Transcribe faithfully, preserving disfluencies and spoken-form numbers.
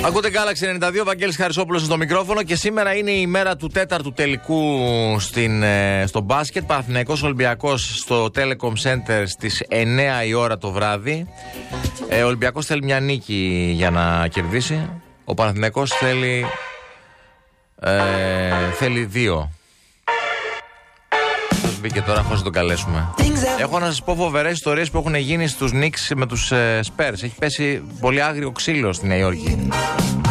Ακούτε Galaxy ενενήντα δύο, Βαγγέλης Χαρισόπουλος στο μικρόφωνο και σήμερα είναι η μέρα του τέταρτου τελικού στην, στο μπάσκετ. Παναθηναϊκός Ολυμπιακός στο Telecom Center στις εννιά η ώρα το βράδυ. Ε, ο Ολυμπιακός θέλει μια νίκη για να κερδίσει. Ο Παναθηναϊκός θέλει, ε, θέλει δύο. Και τώρα χωρίς να τον καλέσουμε. Έχω να σας πω φοβερές ιστορίες που έχουν γίνει στους Knicks με τους ε, Spurs. Έχει πέσει πολύ άγριο ξύλο στη Νέα Υόρκη.